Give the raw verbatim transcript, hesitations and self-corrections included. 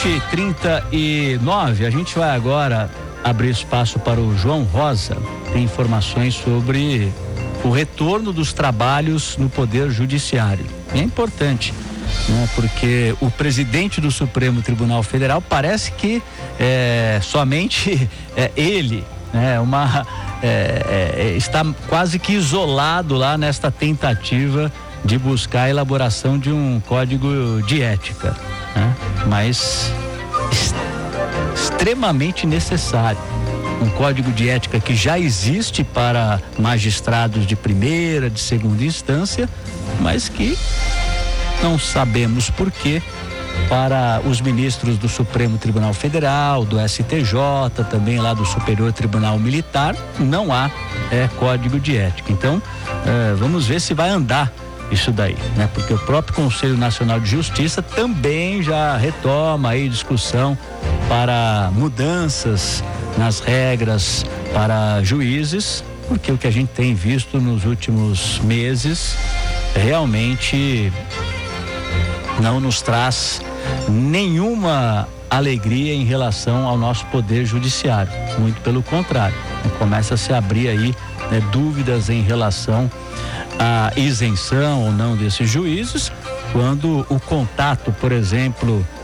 trinta e nove, a gente vai agora abrir espaço para o João Rosa, tem informações sobre o retorno dos trabalhos no Poder Judiciário. E é importante, né, porque o presidente do Supremo Tribunal Federal parece que é, somente é, ele, né, uma, é, é, está quase que isolado lá nesta tentativa de buscar a elaboração de um código de ética, né? Mas extremamente necessário. Um código de ética que já existe para magistrados de primeira, de segunda instância, mas que não sabemos por que para os ministros do Supremo Tribunal Federal, do S T J, também lá do Superior Tribunal Militar, não há é, código de ética. Então, é, vamos ver se vai andar isso daí, né? Porque o próprio Conselho Nacional de Justiça também já retoma aí discussão para mudanças nas regras para juízes, porque o que a gente tem visto nos últimos meses realmente não nos traz nenhuma alegria em relação ao nosso poder judiciário, muito pelo contrário, começa a se abrir aí, né, dúvidas em relação a isenção ou não desses juízes, quando o contato, por exemplo,